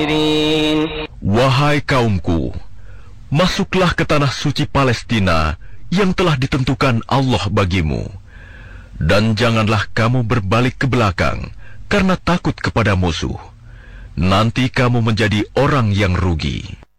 Wahai kaumku, masuklah ke tanah suci Palestina yang telah ditentukan Allah bagimu. Dan janganlah kamu berbalik ke belakang karena takut kepada musuh. Nanti kamu menjadi orang yang rugi.